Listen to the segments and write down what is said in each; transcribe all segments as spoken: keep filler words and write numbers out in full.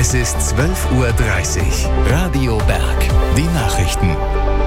Es ist zwölf Uhr dreißig. Radio Berg. Die Nachrichten.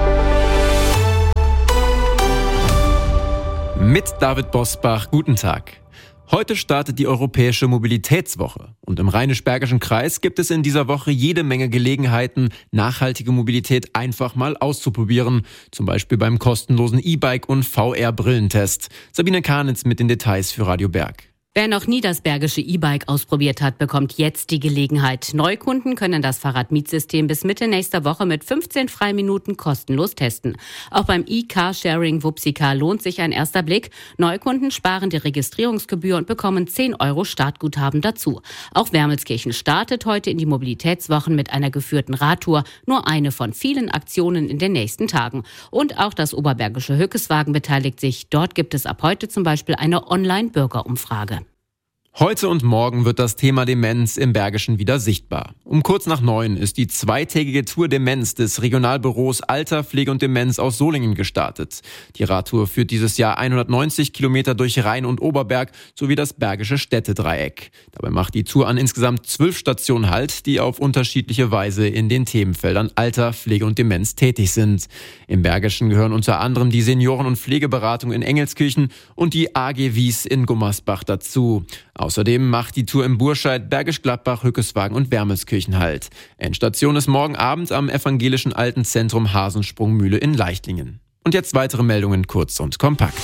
Mit David Bosbach, guten Tag. Heute startet die Europäische Mobilitätswoche und im Rheinisch-Bergischen Kreis gibt es in dieser Woche jede Menge Gelegenheiten, nachhaltige Mobilität einfach mal auszuprobieren. Zum Beispiel beim kostenlosen E-Bike- und V R-Brillentest. Sabine Kahnitz mit den Details für Radio Berg. Wer noch nie das Bergische E-Bike ausprobiert hat, bekommt jetzt die Gelegenheit. Neukunden können das Fahrradmietsystem bis Mitte nächster Woche mit fünfzehn Freiminuten kostenlos testen. Auch beim E-Carsharing Wupsika lohnt sich ein erster Blick. Neukunden sparen die Registrierungsgebühr und bekommen zehn Euro Startguthaben dazu. Auch Wermelskirchen startet heute in die Mobilitätswochen mit einer geführten Radtour. Nur eine von vielen Aktionen in den nächsten Tagen. Und auch das Oberbergische Hückeswagen beteiligt sich. Dort gibt es ab heute zum Beispiel eine Online-Bürgerumfrage. Heute und morgen wird das Thema Demenz im Bergischen wieder sichtbar. Um kurz nach neun ist die zweitägige Tour Demenz des Regionalbüros Alter, Pflege und Demenz aus Solingen gestartet. Die Radtour führt dieses Jahr hundertneunzig Kilometer durch Rhein und Oberberg sowie das Bergische Städtedreieck. Dabei macht die Tour an insgesamt zwölf Stationen Halt, die auf unterschiedliche Weise in den Themenfeldern Alter, Pflege und Demenz tätig sind. Im Bergischen gehören unter anderem die Senioren- und Pflegeberatung in Engelskirchen und die A G Wies in Gummersbach dazu. Außerdem macht die Tour im Burscheid, Bergisch Gladbach, Hückeswagen und Wermelskirchen Halt. Endstation ist morgen Abend am evangelischen Altenzentrum Hasensprungmühle in Leichtlingen. Und jetzt weitere Meldungen kurz und kompakt.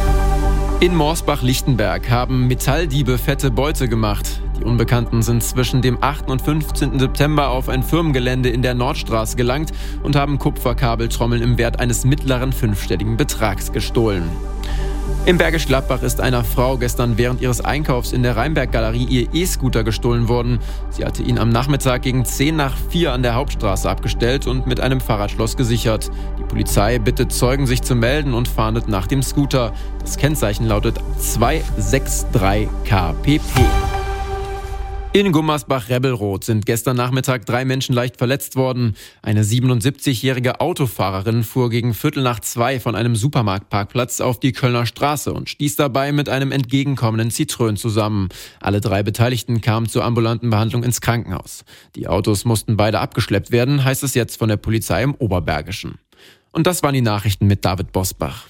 In Morsbach-Lichtenberg haben Metalldiebe fette Beute gemacht. Die Unbekannten sind zwischen dem achten und fünfzehnten September auf ein Firmengelände in der Nordstraße gelangt und haben Kupferkabeltrommeln im Wert eines mittleren fünfstelligen Betrags gestohlen. Im Bergisch Gladbach ist einer Frau gestern während ihres Einkaufs in der Rheinberg-Galerie ihr E-Scooter gestohlen worden. Sie hatte ihn am Nachmittag gegen zehn nach vier an der Hauptstraße abgestellt und mit einem Fahrradschloss gesichert. Die Polizei bittet Zeugen, sich zu melden und fahndet nach dem Scooter. Das Kennzeichen lautet zwei sechs drei K P P. In Gummersbach-Rebelroth sind gestern Nachmittag drei Menschen leicht verletzt worden. Eine siebenundsiebzigjährige Autofahrerin fuhr gegen Viertel nach zwei von einem Supermarktparkplatz auf die Kölner Straße und stieß dabei mit einem entgegenkommenden Citroën zusammen. Alle drei Beteiligten kamen zur ambulanten Behandlung ins Krankenhaus. Die Autos mussten beide abgeschleppt werden, heißt es jetzt von der Polizei im Oberbergischen. Und das waren die Nachrichten mit David Bosbach.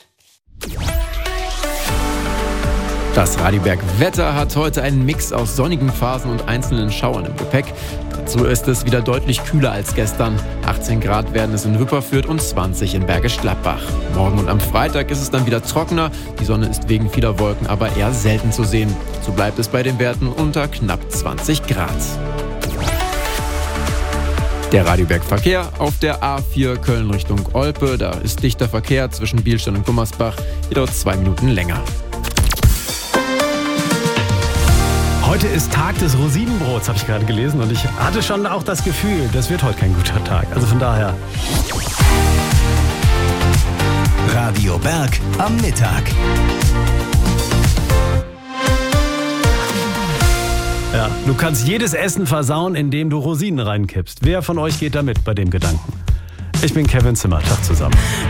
Das Radio Berg Wetter hat heute einen Mix aus sonnigen Phasen und einzelnen Schauern im Gepäck. Dazu ist es wieder deutlich kühler als gestern. achtzehn Grad werden es in Wipperfürth und zwanzig in Bergisch Gladbach. Morgen und am Freitag ist es dann wieder trockener. Die Sonne ist wegen vieler Wolken aber eher selten zu sehen. So bleibt es bei den Werten unter knapp zwanzig Grad. Der Radio Berg Verkehr auf der A vier Köln Richtung Olpe. Da ist dichter Verkehr zwischen Bielstein und Gummersbach. Hier dauert zwei Minuten länger. Heute ist Tag des Rosinenbrots, habe ich gerade gelesen. Und ich hatte schon auch das Gefühl, das wird heute kein guter Tag. Also von daher. Radio Berg am Mittag. Ja, du kannst jedes Essen versauen, indem du Rosinen reinkippst. Wer von euch geht da mit bei dem Gedanken? Ich bin Kevin Zimmer. Tag zusammen.